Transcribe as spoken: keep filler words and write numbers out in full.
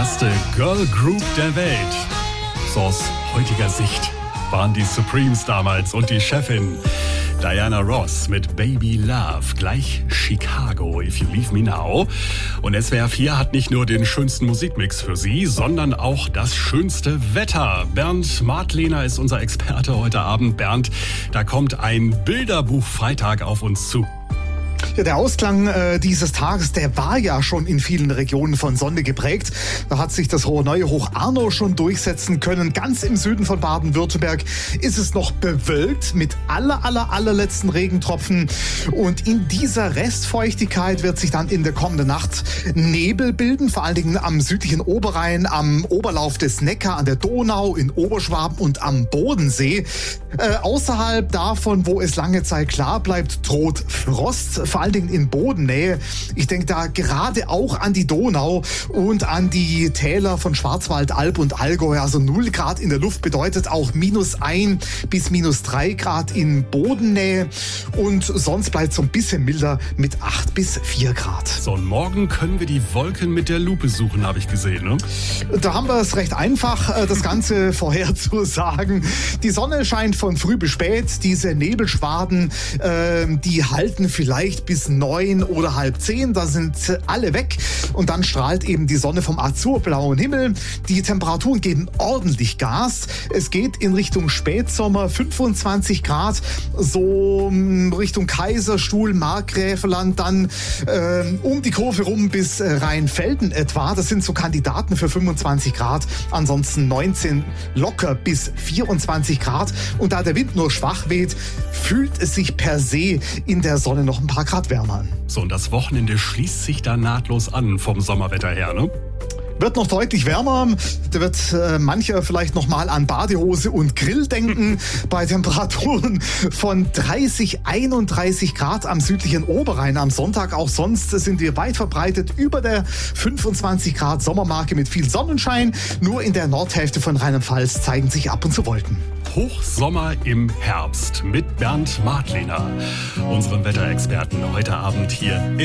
erste Girl Group der Welt. So aus heutiger Sicht waren die Supremes damals und die Chefin Diana Ross mit Baby Love, gleich Chicago, If You Leave Me Now. Und S W R vier hat nicht nur den schönsten Musikmix für Sie, sondern auch das schönste Wetter. Bernd Martlehner ist unser Experte heute Abend. Bernd, da kommt ein Bilderbuch-Freitag auf uns zu. Ja, der Ausklang äh, dieses Tages, der war ja schon in vielen Regionen von Sonne geprägt. Da hat sich das hohe neue Hoch Arno schon durchsetzen können. Ganz im Süden von Baden-Württemberg ist es noch bewölkt mit aller, aller, allerletzten Regentropfen. Und in dieser Restfeuchtigkeit wird sich dann in der kommenden Nacht Nebel bilden, vor allen Dingen am südlichen Oberrhein, am Oberlauf des Neckar, an der Donau, in Oberschwaben und am Bodensee. Äh, außerhalb davon, wo es lange Zeit klar bleibt, droht Frost, vor allen Dingen in Bodennähe. Ich denke da gerade auch an die Donau und an die Täler von Schwarzwald, Alb und Allgäu. Also null Grad in der Luft bedeutet auch minus ein bis minus drei Grad in Bodennähe. Und sonst bleibt es so ein bisschen milder mit acht bis vier Grad. So, und morgen können wir die Wolken mit der Lupe suchen, habe ich gesehen, ne? Da haben wir es recht einfach, das Ganze vorherzusagen. Die Sonne scheint von früh bis spät. Diese Nebelschwaden, äh, die halten vielleicht bis neun oder halb zehn, da sind alle weg und dann strahlt eben die Sonne vom azurblauen Himmel. Die Temperaturen geben ordentlich Gas. Es geht in Richtung Spätsommer, fünfundzwanzig Grad, so Richtung Kaiserstuhl, Markgräflerland, dann äh, um die Kurve rum bis äh, Rheinfelden etwa. Das sind so Kandidaten für fünfundzwanzig Grad. Ansonsten neunzehn locker bis vierundzwanzig Grad. Und da der Wind nur schwach weht, fühlt es sich per se in der Sonne noch ein paar Grad wärmer an. So, und das Wochenende schließt sich da nahtlos an vom Sommerwetter her, ne? Wird noch deutlich wärmer. Da wird äh, mancher vielleicht noch mal an Badehose und Grill denken. Bei Temperaturen von dreißig, einunddreißig Grad am südlichen Oberrhein am Sonntag. Auch sonst sind wir weit verbreitet über der fünfundzwanzig Grad Sommermarke mit viel Sonnenschein. Nur in der Nordhälfte von Rheinland-Pfalz zeigen sich ab und zu Wolken. Hochsommer im Herbst mit Bernd Martlehner, unserem Wetterexperten, heute Abend hier